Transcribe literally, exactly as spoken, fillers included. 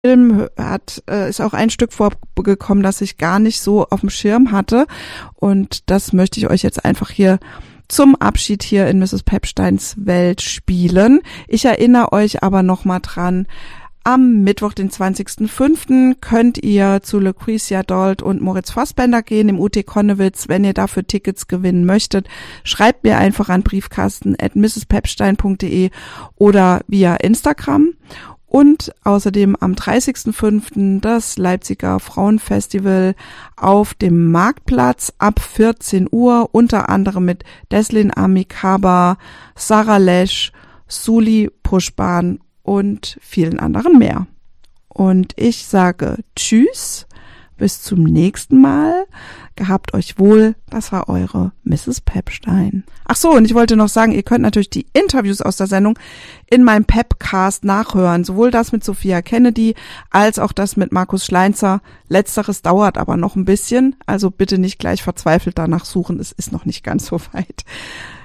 Film hat, äh, ist auch ein Stück vorgekommen, das ich gar nicht so auf dem Schirm hatte. Und das möchte ich euch jetzt einfach hier zum Abschied hier in Misses Pepsteins Welt spielen. Ich erinnere euch aber nochmal dran, am Mittwoch, den zwanzigsten fünften könnt ihr zu Lucretia Dold und Moritz Fassbender gehen im U T Konnewitz. Wenn ihr dafür Tickets gewinnen möchtet, schreibt mir einfach an briefkasten at misses-pepstein punkt de oder via Instagram. Und außerdem am dreißigsten fünften das Leipziger Frauenfestival auf dem Marktplatz ab vierzehn Uhr, unter anderem mit Deslin Amikaba, Sarah Lesch, Suli Puschbahn und vielen anderen mehr. Und ich sage Tschüss, bis zum nächsten Mal. Gehabt euch wohl, das war eure Misses Pepstein. Ach so, und ich wollte noch sagen, ihr könnt natürlich die Interviews aus der Sendung in meinem Pepcast nachhören. Sowohl das mit Sophia Kennedy als auch das mit Markus Schleinzer. Letzteres dauert aber noch ein bisschen, also bitte nicht gleich verzweifelt danach suchen, es ist noch nicht ganz so weit.